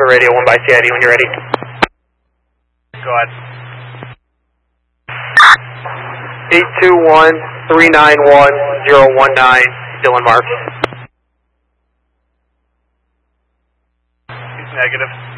Delta Radio 1 by CID when you're ready. Go ahead. 821-391-019, Dylan Marks. Negative.